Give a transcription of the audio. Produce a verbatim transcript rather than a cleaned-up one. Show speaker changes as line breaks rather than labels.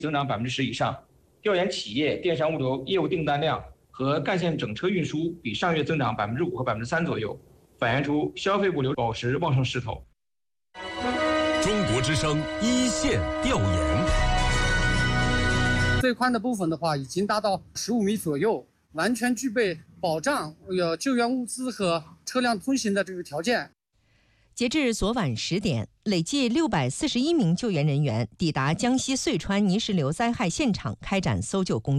增长百分之十以上。调研企业电商物流业务订单量和干线整车运输比上月增长百分之五和百分之三左右，反映出消费物流保持旺盛势头。
中国之声一线调研，
最宽的部分的话，已经达到十五米左右，完全具备保障有救援物资和车辆通行的这个条件。
截至昨晚十点，累计六百四十一名救援人员抵达江西遂川泥石流灾害现场开展搜救工作。